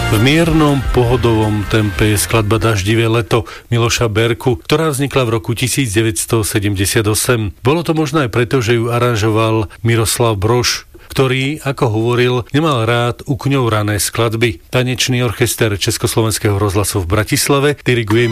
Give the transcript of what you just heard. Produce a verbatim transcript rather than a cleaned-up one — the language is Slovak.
V miernom pohodovom tempe je skladba Daždivé leto Miloša Berku, ktorá vznikla v roku devätnásťsedemdesiatosem. Bolo to možno aj preto, že ju aranžoval Miroslav Brož, ktorý, ako hovoril, nemal rád ukňourané skladby. Tanečný orchester Československého rozhlasu v Bratislave diriguje